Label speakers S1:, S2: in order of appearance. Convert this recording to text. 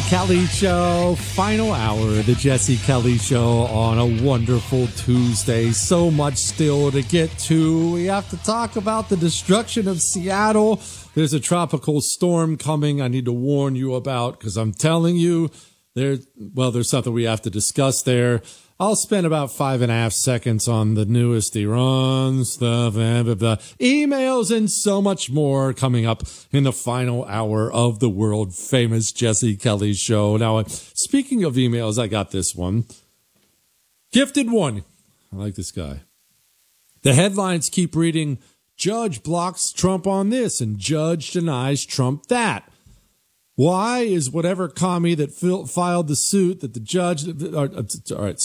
S1: Kelly Show, final hour of the Jesse Kelly Show on a wonderful Tuesday. So much still to get to. We have to talk about the destruction of Seattle. There's a tropical storm coming I need to warn you about because I'm telling you, there's something we have to discuss there. I'll spend about 5.5 seconds on the newest Iran stuff, emails, and so much more coming up in the final hour of the world famous Jesse Kelly Show. Now, speaking of emails, I got this one. Gifted one. I like this guy. The headlines keep reading, Judge blocks Trump on this and Judge denies Trump that. Why is whatever commie that filed the suit that the judge... All right,